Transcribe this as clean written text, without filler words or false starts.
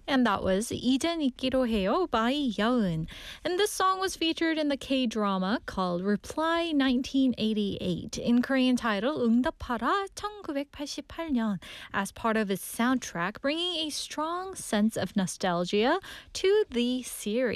And that was 이젠 잊기로 해요 by Yeon. And this song was featured in the K-drama called Reply 1988, in Korean title 응답하라 1988년, as part of its soundtrack, bringing a strong sense of nostalgia to the series.